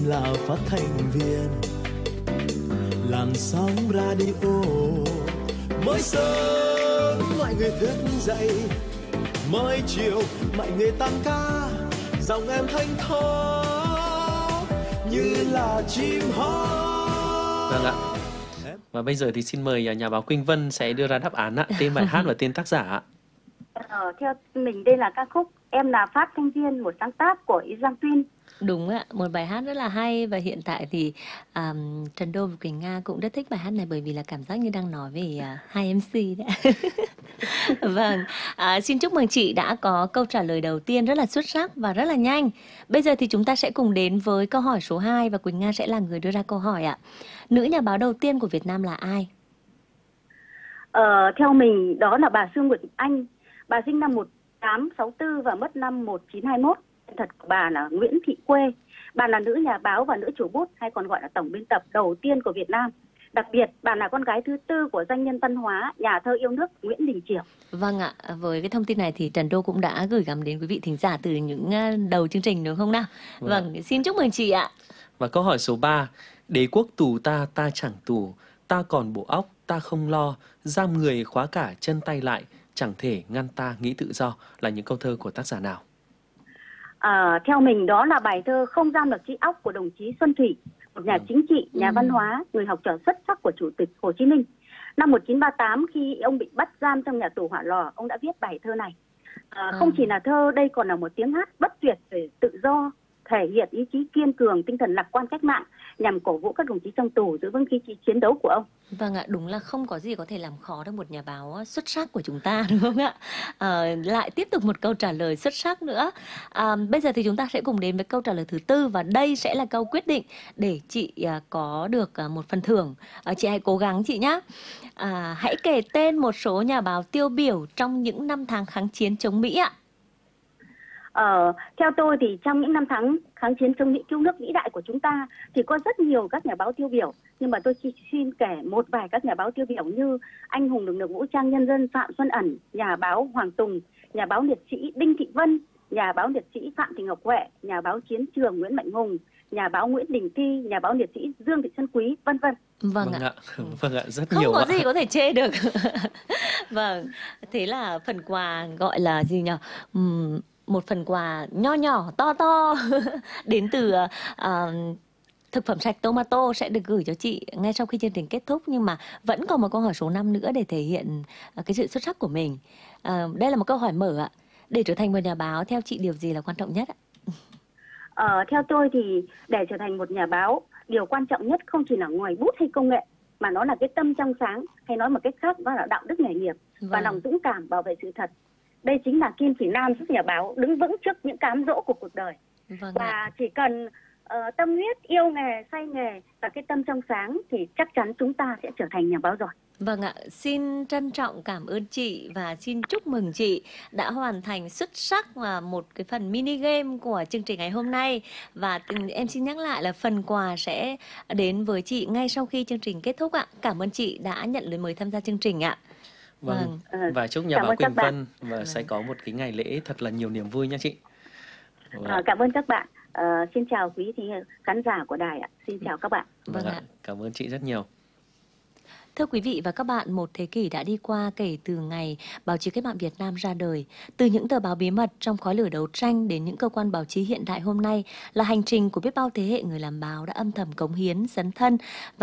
là phát thanh viên làn sóng radio. Mỗi sớm mọi người thức dậy, mỗi chiều mọi người tăng ca, giọng em thanh thót như là chim hót. Vâng ạ. Và bây giờ thì xin mời nhà báo Quỳnh Vân sẽ đưa ra đáp án tên bài hát và tên tác giả ạ. Theo mình đây là ca khúc Em là phát thanh viên, một sáng tác của Ý Giang Tuyên. Đúng ạ, một bài hát rất là hay và hiện tại thì Trần Đô và Quỳnh Nga cũng rất thích bài hát này bởi vì là cảm giác như đang nói về hai MC đấy. Vâng, xin chúc mừng chị đã có câu trả lời đầu tiên rất là xuất sắc và rất là nhanh. Bây giờ thì chúng ta sẽ cùng đến với câu hỏi số 2 và Quỳnh Nga sẽ là người đưa ra câu hỏi ạ. Nữ nhà báo đầu tiên của Việt Nam là ai? Theo mình đó là bà Sương Nguyệt Anh. Bà sinh năm 1864 và mất năm 1921. Thật của bà là Nguyễn Thị Quê. Bà là nữ nhà báo và nữ chủ bút hay còn gọi là tổng biên tập đầu tiên của Việt Nam. Đặc biệt, bà là con gái thứ tư của danh nhân văn hóa, nhà thơ yêu nước Nguyễn Đình Chiểu. Vâng ạ, với cái thông tin này thì Trần Đô cũng đã gửi gắm đến quý vị thính giả từ những đầu chương trình đúng không nào? Vâng, xin chúc mừng chị ạ. Và câu hỏi số 3. Đế quốc tù ta, ta chẳng tù, ta còn bộ óc, ta không lo, giam người khóa cả chân tay lại, chẳng thể ngăn ta nghĩ tự do, là những câu thơ của tác giả nào? Theo mình đó là bài thơ Không giam được trí óc của đồng chí Xuân Thủy, một nhà chính trị, nhà văn hóa, người học trò xuất sắc của Chủ tịch Hồ Chí Minh. Năm 1938 khi ông bị bắt giam trong nhà tù Hỏa Lò, ông đã viết bài thơ này. Không chỉ là thơ, đây còn là một tiếng hát bất tuyệt về tự do, thể hiện ý chí kiên cường, tinh thần lạc quan cách mạng nhằm cổ vũ các đồng chí trong tù giữ vững ý chí chiến đấu của ông. Vâng ạ, đúng là không có gì có thể làm khó được một nhà báo xuất sắc của chúng ta đúng không ạ? Lại tiếp tục một câu trả lời xuất sắc nữa. Bây giờ thì chúng ta sẽ cùng đến với câu trả lời thứ tư và đây sẽ là câu quyết định để chị có được một phần thưởng. Chị hãy cố gắng chị nhé. Hãy kể tên một số nhà báo tiêu biểu trong những năm tháng kháng chiến chống Mỹ ạ. Theo tôi thì trong những năm tháng kháng chiến chống Mỹ cứu nước vĩ đại của chúng ta thì có rất nhiều các nhà báo tiêu biểu, nhưng mà tôi xin kể một vài các nhà báo tiêu biểu như anh hùng lực lượng vũ trang nhân dân Phạm Xuân Ẩn, nhà báo Hoàng Tùng, nhà báo liệt sĩ Đinh Thị Vân, nhà báo liệt sĩ Phạm Thị Ngọc Huệ, nhà báo chiến trường Nguyễn Mạnh Hùng, nhà báo Nguyễn Đình Thi, nhà báo liệt sĩ Dương Thị Xuân Quý, vân vân. Vâng ạ. Vâng ạ, rất không nhiều. Không có gì có thể chê được. Vâng, thế là phần quà gọi là gì nhỉ? Một phần quà nho nhỏ to to đến từ thực phẩm sạch Tomato sẽ được gửi cho chị ngay sau khi chương trình kết thúc, nhưng mà vẫn còn một câu hỏi số 5 nữa để thể hiện cái sự xuất sắc của mình. Đây là một câu hỏi mở ạ. Để trở thành một nhà báo theo chị điều gì là quan trọng nhất ạ? Theo tôi thì để trở thành một nhà báo, điều quan trọng nhất không chỉ là ngoài bút hay công nghệ mà nó là cái tâm trong sáng, hay nói một cách khác đó là đạo đức nghề nghiệp và lòng dũng cảm bảo vệ sự thật. Đây chính là kim chỉ nam giúp nhà báo đứng vững trước những cám dỗ của cuộc đời. Và chỉ cần tâm huyết, yêu nghề, say nghề và cái tâm trong sáng thì chắc chắn chúng ta sẽ trở thành nhà báo giỏi. Vâng ạ, xin trân trọng cảm ơn chị và xin chúc mừng chị đã hoàn thành xuất sắc một cái phần mini game của chương trình ngày hôm nay. Và em xin nhắc lại là phần quà sẽ đến với chị ngay sau khi chương trình kết thúc ạ. Cảm ơn chị đã nhận lời mời tham gia chương trình ạ. Vâng. Và chúc nhà báo Quỳnh Vân và sẽ có một cái ngày lễ thật là nhiều niềm vui nha chị. Cảm ơn các bạn. Xin chào quý khán giả của đài ạ. Xin chào các bạn. Vâng ạ. Cảm ơn chị rất nhiều. Thưa quý vị và các bạn, một thế kỷ đã đi qua kể từ ngày báo chí cách mạng Việt Nam ra đời. Từ những tờ báo bí mật trong khói lửa đấu tranh đến những cơ quan báo chí hiện đại hôm nay là hành trình của biết bao thế hệ người làm báo đã âm thầm cống hiến, dấn thân và